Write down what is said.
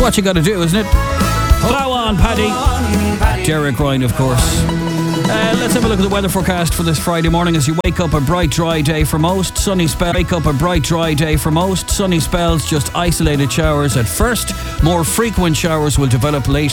what you got to do, isn't it? Throw on, Paddy. Derek Ryan, of course. Let's have a look at the weather forecast for this Friday morning. As you wake up, a bright, dry day for most. Sunny spell. Wake up, a bright, dry day for most. Sunny spells, just isolated showers at first. More frequent showers will develop late